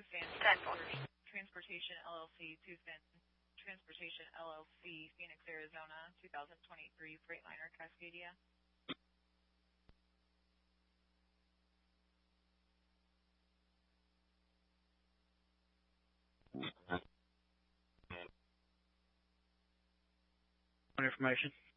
Tucson Transportation LLC, Tucson Transportation LLC, Phoenix, Arizona, 2023 Freightliner Cascadia. Information.